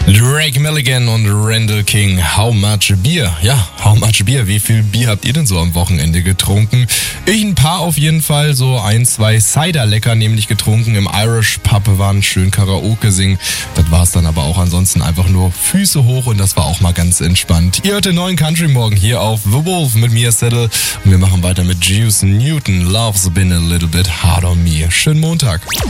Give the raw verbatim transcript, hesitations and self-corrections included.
Drake Milligan und Randall King, How Much Beer? Ja, How Much Beer? Wie viel Bier habt ihr denn so am Wochenende getrunken? Ich ein paar auf jeden Fall, so ein, zwei Cider-Lecker nämlich getrunken. Im Irish Pub waren schön Karaoke singen. Das war's dann aber auch, ansonsten einfach nur Füße hoch und das war auch mal ganz entspannt. Ihr hört den neuen Country Morgen hier auf The Wolf mit mir, Settle. Und wir machen weiter mit Juice Newton. Love's been a little bit hard on me. Schönen Montag.